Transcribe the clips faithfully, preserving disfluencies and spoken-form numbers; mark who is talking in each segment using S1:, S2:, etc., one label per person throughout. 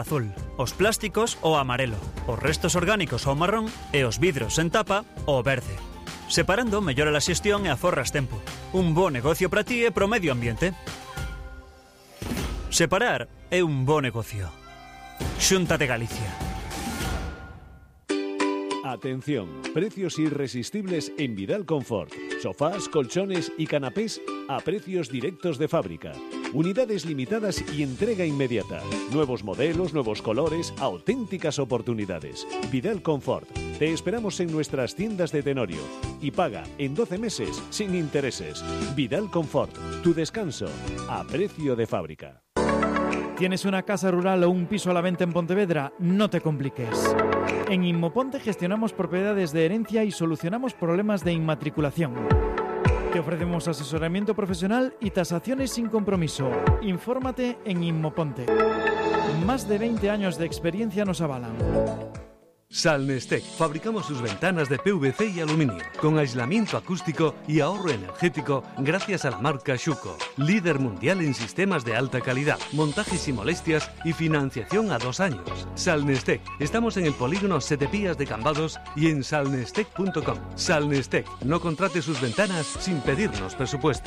S1: azul, os plásticos o amarelo, os restos orgánicos o marrón e os vidros en tapa o verde. Separando mellora a xestión e aforras tempo. Un bo negocio para ti e pro medio ambiente. Separar é un bo negocio. Xunta de Galicia.
S2: Atención, precios irresistibles en Vidal Confort. Sofás, colchones y canapés a precios directos de fábrica. Unidades limitadas y entrega inmediata. Nuevos modelos, nuevos colores, auténticas oportunidades. Vidal Confort. Te esperamos en nuestras tiendas de Tenorio y paga en doce meses sin intereses. Vidal Confort. Tu descanso a precio de fábrica.
S3: ¿Tienes una casa rural o un piso a la venta en Pontevedra? No te compliques. En Inmoponte gestionamos propiedades de herencia y solucionamos problemas de inmatriculación. Te ofrecemos asesoramiento profesional y tasaciones sin compromiso. Infórmate en Inmoponte. Más de veinte años de experiencia nos avalan.
S4: Salnestec. Fabricamos sus ventanas de P V C y aluminio, con aislamiento acústico y ahorro energético gracias a la marca Schuco, líder mundial en sistemas de alta calidad, montajes sin molestias y financiación a dos años. Salnestec. Estamos en el polígono Sete Pías de Cambados y en salnestec punto com. Salnestec. No contrate sus ventanas sin pedirnos presupuesto.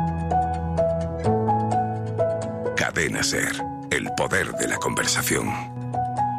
S5: Cadena Ser. El poder de la conversación.